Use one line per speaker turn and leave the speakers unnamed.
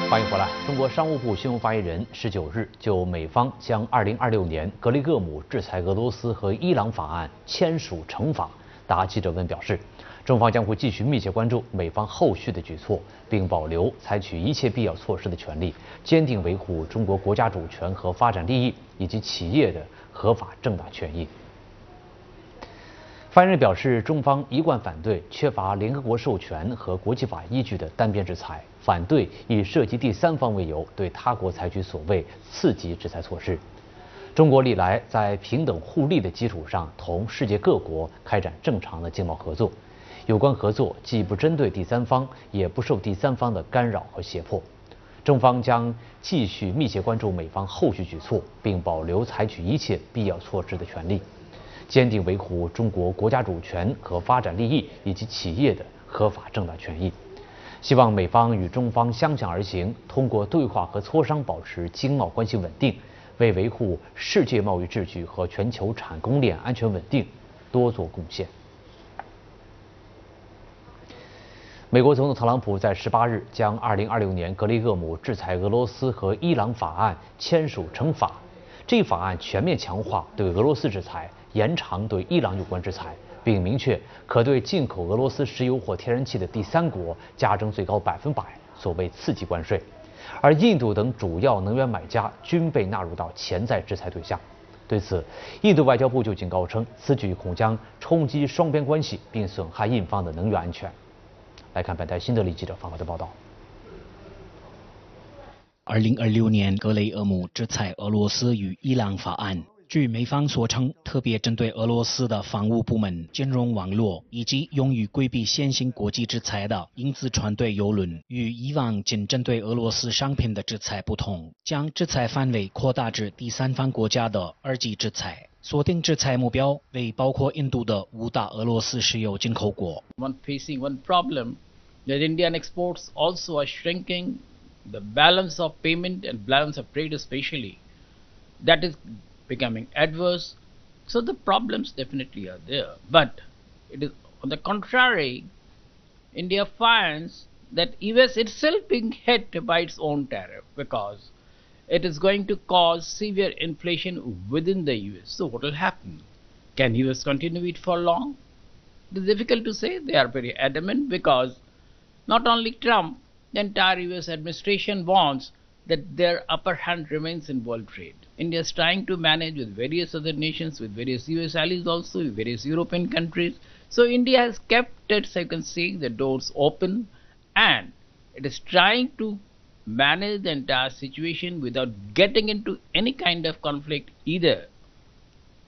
欢迎回来。中国商务部新闻发言人19日就美方将2026年格雷厄姆制裁俄罗斯和伊朗法案签署成法答记者问表示，中方将会继续密切关注美方后续的举措，并保留采取一切必要措施的权利，坚定维护中国国家主权和发展利益以及企业的合法正当权益。发言人表示，中方一贯反对缺乏联合国授权和国际法依据的单边制裁，反对以涉及第三方为由对他国采取所谓次级制裁措施。中国历来在平等互利的基础上同世界各国开展正常的经贸合作，有关合作既不针对第三方，也不受第三方的干扰和胁迫。中方将继续密切关注美方后续举措，并保留采取一切必要措施的权利，坚定维护中国国家主权和发展利益以及企业的合法正当权益。希望美方与中方相向而行，通过对话和磋商保持经贸关系稳定，为维护世界贸易秩序和全球产供链安全稳定多做贡献。美国总统特朗普在18日将2026年格雷厄姆制裁俄罗斯和伊朗法案签署成法。这一法案全面强化对俄罗斯制裁，延长对伊朗有关制裁，并明确可对进口俄罗斯石油或天然气的第三国加征最高100%所谓次级关税，而印度等主要能源买家均被纳入到潜在制裁对象。对此，印度外交部就警告称，此举恐将冲击双边关系，并损害印方的能源安全。来看本台新德里记者发回的报道。
2026年格雷厄姆制裁俄罗斯与伊朗法案，据美方所称，特别针对俄罗斯的防务部门、金融网络以及用于规避现行国际制裁的英资船队邮轮，与以往仅针对俄罗斯商品的制裁不同，将制裁范围扩大至第三方国家的二级制裁，锁定制裁目标为包括印度的5大俄罗斯石油进口国。
Facing one problem that Indian exports also are shrinking, the balance of payment and balance of trade especially, that is becoming adverse. So the problems definitely are there. But it is on the contrary, India finds that US itself being hit by its own tariff because it is going to cause severe inflation within the US. So what will happen? Can US continue it for long? It is difficult to say. They are very adamant because not only Trump, the entire US administration wants that their upper hand remains in world trade. India is trying to manage with various other nations, with various US allies also, with various European countries. So India has kept its, you can see, the doors open, and it is trying to manage the entire situation without getting into any kind of conflict either